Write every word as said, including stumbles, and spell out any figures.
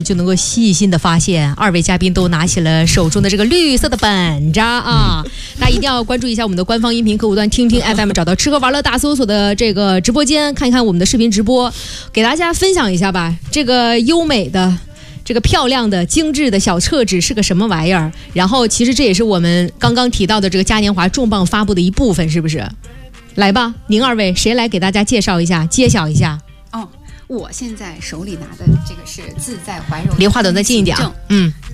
就能够细心的发现，二位嘉宾都拿起了手中的这个绿色的本子啊！大家一定要关注一下我们的官方音频客户端，听听 F M， 找到吃喝玩乐大搜索的这个直播间，看一看我们的视频直播，给大家分享一下吧。这个优美的、这个漂亮的、精致的小册纸是个什么玩意儿？然后，其实这也是我们刚刚提到的这个嘉年华重磅发布的一部分，是不是？来吧，您二位谁来给大家介绍一下、揭晓一下？ 哦。我现在手里拿的这个是自在怀柔， 离话筒再近一点啊。 嗯，